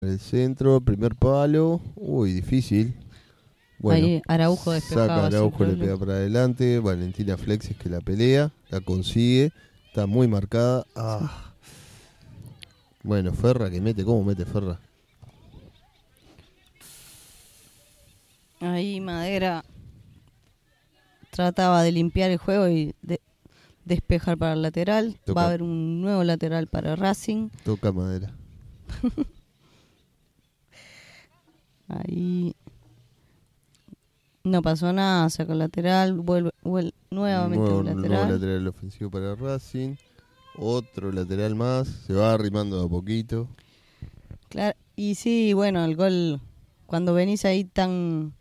El centro, primer palo. Uy, difícil. Bueno, Ahí Araujo despejaba. saca Araujo, le sin pega problema. para adelante. Valentina Flexes que la pelea, la consigue. Está muy marcada. Ah. Bueno, Ferra que mete. ¿Cómo mete Ferra? Ahí Madera trataba de limpiar el juego y despejar para el lateral. Toca. Va a haber un nuevo lateral para Racing. Toca madera. Ahí no pasó nada, saca el lateral, vuelve nuevamente un Nuevo lateral. lateral ofensivo para Racing. Otro lateral más. Se va arrimando de a poquito. Claro, y sí, bueno, el gol, cuando venís ahí tan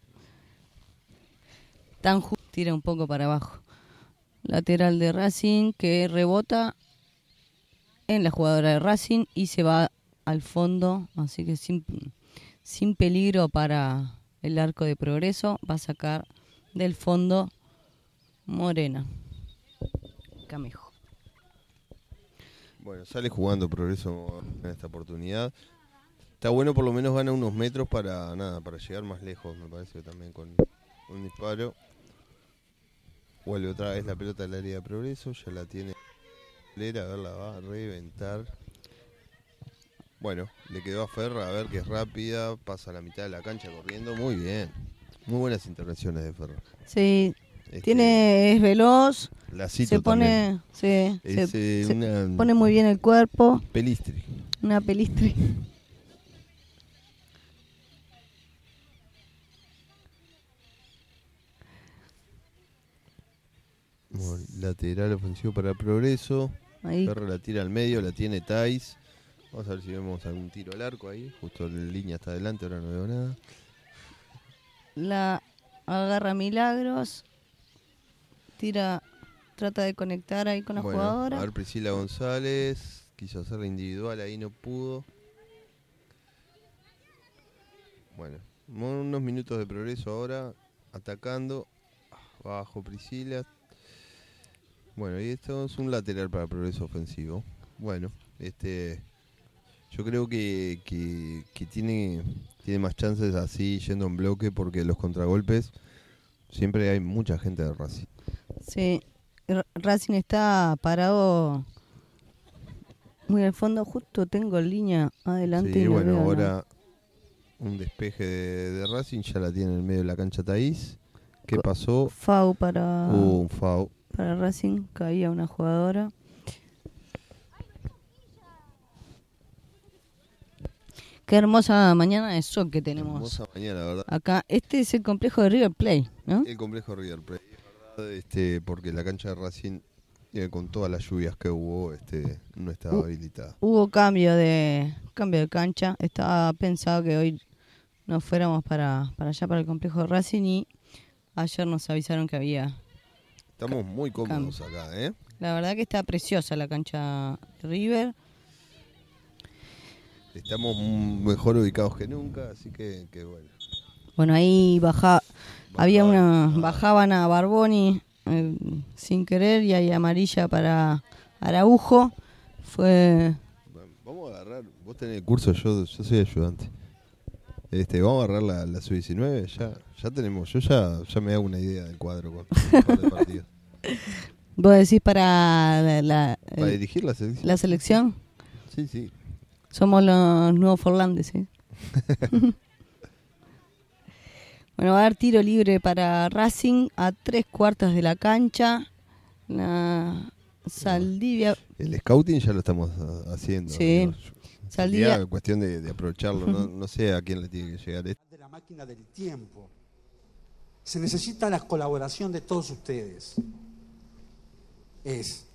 justo, tira un poco para abajo. Lateral de Racing que rebota en la jugadora de Racing y se va al fondo, así que sin peligro para el arco de Progreso. Va a sacar del fondo Morena Camejo. Bueno, sale jugando Progreso en esta oportunidad. Está bueno, por lo menos gana unos metros para llegar más lejos, me parece, también con un disparo. Vuelve otra vez la pelota al área de Progreso, ya la tiene. A ver, la va a reventar. Bueno, le quedó a Ferra, a ver que es rápida, pasa a la mitad de la cancha corriendo, muy bien. Muy buenas intervenciones de Ferra. Sí, es veloz, Lacito se pone, también. se pone muy bien el cuerpo. Pelistri. Una pelistri. Bueno, lateral ofensivo para Progreso. Ahí. Ferra la tira al medio, la tiene Thais. Vamos a ver si vemos algún tiro al arco ahí. Justo en línea está adelante, ahora no veo nada. La agarra Milagros. Trata de conectar ahí con la jugadora. A ver, Priscila González. Quiso hacerla individual, ahí no pudo. Bueno, unos minutos de Progreso ahora. Atacando. Abajo Priscila. Bueno, y esto es un lateral para Progreso ofensivo. Bueno, yo creo que tiene más chances así yendo en bloque, porque los contragolpes siempre hay mucha gente de Racing. Sí, Racing está parado muy al fondo, justo tengo línea adelante. Sí, y no bueno, veo ahora nada. un despeje de Racing, ya la tiene en el medio de la cancha Thais. ¿Qué pasó? FAU para, un FAU. Para Racing, caía una jugadora. Qué hermosa mañana de sol que tenemos. Hermosa mañana, ¿verdad? Acá, este es el complejo de River Plate, ¿no? El complejo River Plate, ¿verdad? Porque la cancha de Racing, con todas las lluvias que hubo, no estaba habilitada. Hubo cambio de cancha. Estaba pensado que hoy nos fuéramos para allá, para el complejo de Racing, y ayer nos avisaron que había. Estamos muy cómodos acá, ¿eh? La verdad que está preciosa la cancha de River. Estamos mejor ubicados que nunca, así que bueno. Bueno, ahí bajaban a Barboni sin querer, y ahí amarilla para Araujo. Fue. Bueno, vamos a agarrar, vos tenés el curso, yo soy ayudante. Vamos a agarrar la sub-19, ya tenemos, yo ya me hago una idea del cuadro con un par de partidos. ¿Vos decís para ¿Para dirigir la selección? la selección? Sí. Somos los nuevos Forlandes, ¿sí? Bueno, va a haber tiro libre para Racing a 3/4 de la cancha. La Saldivia. El scouting ya lo estamos haciendo. Sí. Saldivia, es cuestión de aprovecharlo. No sé a quién le tiene que llegar esto. De la máquina del tiempo. Se necesita la colaboración de todos ustedes. Es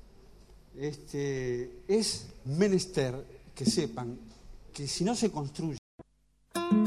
menester que sepan que si no se construye